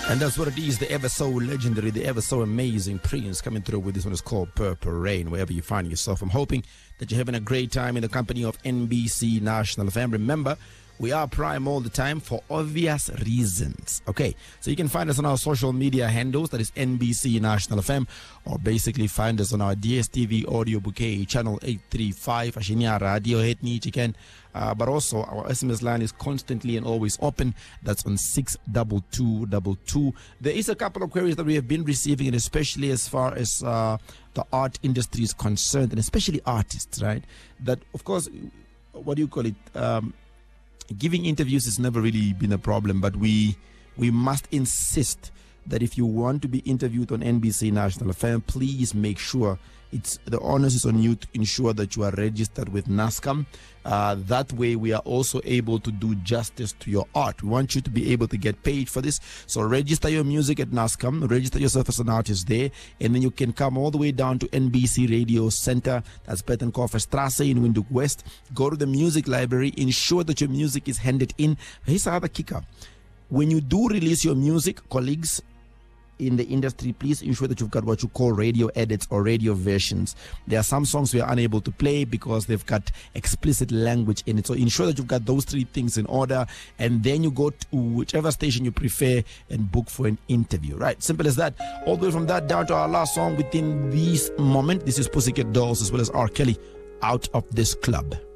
And that's what it is, the ever so legendary, the ever so amazing Prince coming through with this one. Is called Purple Rain, wherever you find yourself. I'm hoping that you're having a great time in the company of NBC National FM. Remember, we are prime all the time for obvious reasons. Okay, so you can find us on our social media handles, that is NBC National FM, or basically find us on our DSTV audio bouquet, channel 835, Ashinya Radio, Hetni Chicken. But also, our SMS line is constantly and always open. That's on 62222. There is a couple of queries that we have been receiving, and especially as far as the art industry is concerned, and especially artists, right? That, of course, what do you call it? Giving interviews has never really been a problem, but we must insist that if you want to be interviewed on NBC National FM, please make sure the onus is on you to ensure that you are registered with NASCAM. That way we are also able to do justice to your art. We want you to be able to get paid for this. So register your music at NASCAM, register yourself as an artist there, and then you can come all the way down to NBC Radio Center, that's Bettenkofer Strasse in Windhoek West. Go to the music library, ensure that your music is handed in. Here's another kicker. When you do release your music, colleagues in the industry, please ensure that you've got what you call radio edits or radio versions. There are some songs we are unable to play because they've got explicit language in it. So ensure that you've got those three things in order, and then you go to whichever station you prefer and book for an interview. Right, simple as that. All the way from that down to our last song within this moment. This is Pussycat Dolls as well as R. Kelly, Out of This Club.